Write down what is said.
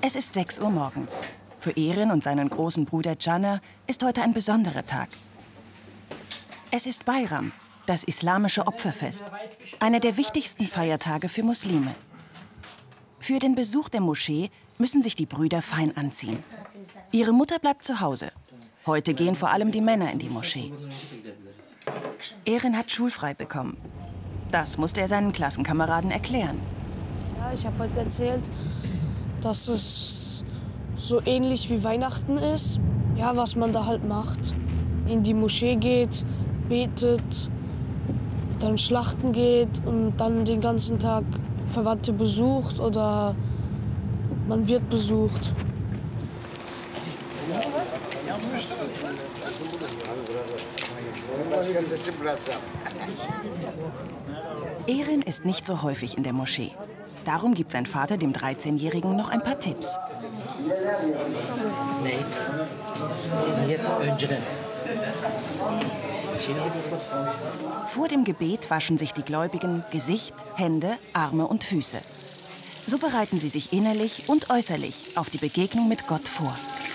Es ist 6 Uhr morgens. Für Erin und seinen großen Bruder Caner ist heute ein besonderer Tag. Es ist Bayram, das islamische Opferfest, einer der wichtigsten Feiertage für Muslime. Für den Besuch der Moschee müssen sich die Brüder fein anziehen. Ihre Mutter bleibt zu Hause. Heute gehen vor allem die Männer in die Moschee. Erin hat schulfrei bekommen. Das musste er seinen Klassenkameraden erklären. Ja, ich habe heute erzählt, dass es so ähnlich wie Weihnachten ist. Ja, was man da halt macht. In die Moschee geht, betet, dann schlachten geht und dann den ganzen Tag Verwandte besucht oder man wird besucht. Erin ist nicht so häufig in der Moschee. Darum gibt sein Vater dem 13-Jährigen noch ein paar Tipps. Vor dem Gebet waschen sich die Gläubigen Gesicht, Hände, Arme und Füße. So bereiten sie sich innerlich und äußerlich auf die Begegnung mit Gott vor.